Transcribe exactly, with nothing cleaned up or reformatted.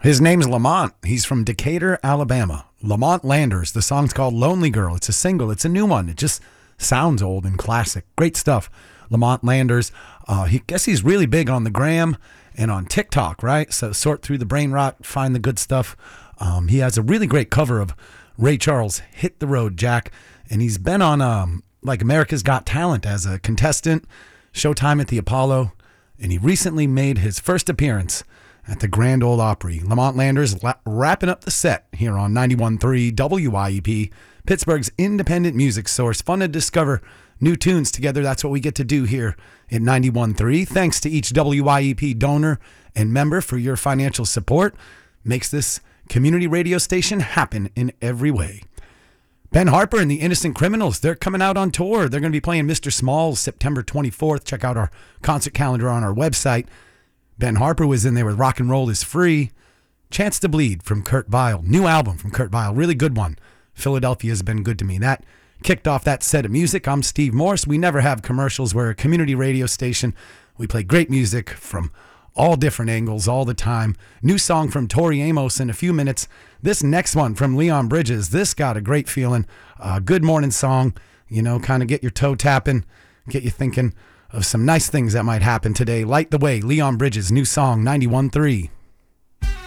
His name's Lamont. He's from Decatur, Alabama. Lamont Landers. The song's called Lonely Girl. It's a single. It's a new one. It just sounds old and classic. Great stuff. Lamont Landers. Uh, he guess he's really big on the gram and on TikTok, right? So sort through the brain rot, find the good stuff. Um, he has a really great cover of Ray Charles' Hit the Road, Jack. And he's been on um, like America's Got Talent as a contestant, Showtime at the Apollo. And he recently made his first appearance at the Grand Ole Opry. Lamont Landers la- wrapping up the set here on ninety-one point three W I E P, Pittsburgh's independent music source. Fun to discover new tunes together. That's what we get to do here at ninety-one point three. Thanks to each W I E P donor and member for your financial support. Makes this community radio station happen in every way. Ben Harper and the Innocent Criminals, they're coming out on tour. They're going to be playing Mister Smalls September twenty-fourth. Check out our concert calendar on our website. Ben Harper was in there with Rock and Roll is Free. Chance to Bleed from Kurt Vile. New album from Kurt Vile. Really good one. Philadelphia has been good to me. That kicked off that set of music. I'm Steve Morse. We never have commercials. We're a community radio station. We play great music from all different angles all the time. New song from Tori Amos in a few minutes. This next one from Leon Bridges. This got a great feeling. Uh, good morning song. You know, kind of get your toe tapping, get you thinking of some nice things that might happen today. Light the Way, Leon Bridges, new song, ninety-one point three.